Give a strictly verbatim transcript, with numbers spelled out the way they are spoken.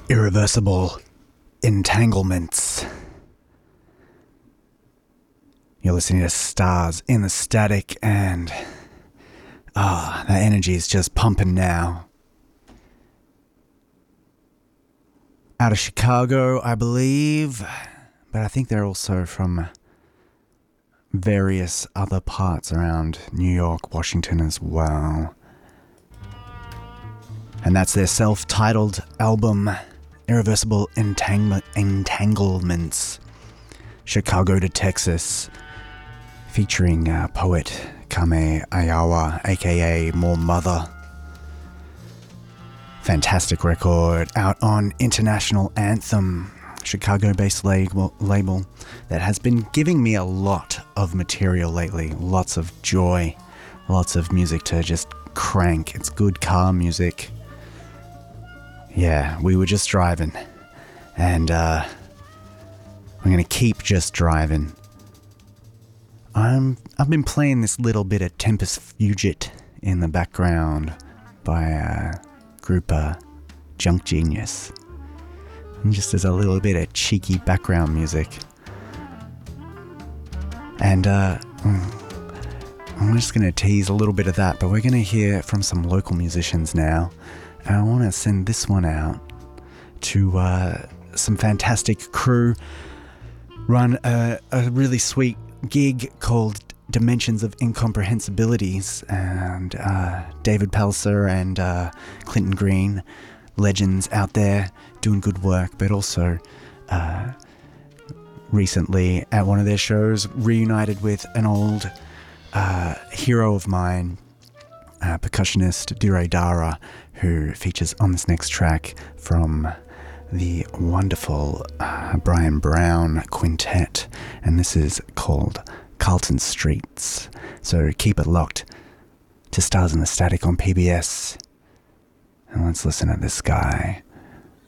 Irreversible Entanglements. You're listening to Stars in the Static, and ah, oh, that energy is just pumping now. Out of Chicago, I believe, but I think they're also from various other parts around New York, Washington as well. And that's their self-titled album, Irreversible Entang- Entanglements, Chicago to Texas, featuring uh, poet Kame Ayawa, aka More Mother. Fantastic record out on International Anthem, Chicago-based label, label that has been giving me a lot of material lately, lots of joy, lots of music to just crank. It's good car music. Yeah, we were just driving, and uh, I'm gonna keep just driving. I'm I've been playing this little bit of Tempest Fugit in the background by uh, group uh, Junk Genius, and just as a little bit of cheeky background music. And uh, I'm just gonna tease a little bit of that, but we're gonna hear from some local musicians now. And I want to send this one out to uh, some fantastic crew. Run a, a really sweet gig called Dimensions of Incomprehensibilities, and uh, David Palliser and uh, Clinton Green, legends out there doing good work, but also uh, recently at one of their shows reunited with an old uh, hero of mine, Uh, percussionist Dire Dara, who features on this next track from the wonderful uh, Brian Brown Quintet, and this is called Carlton Streets. So keep it locked to Stars in the Static on P B S, and let's listen to this guy.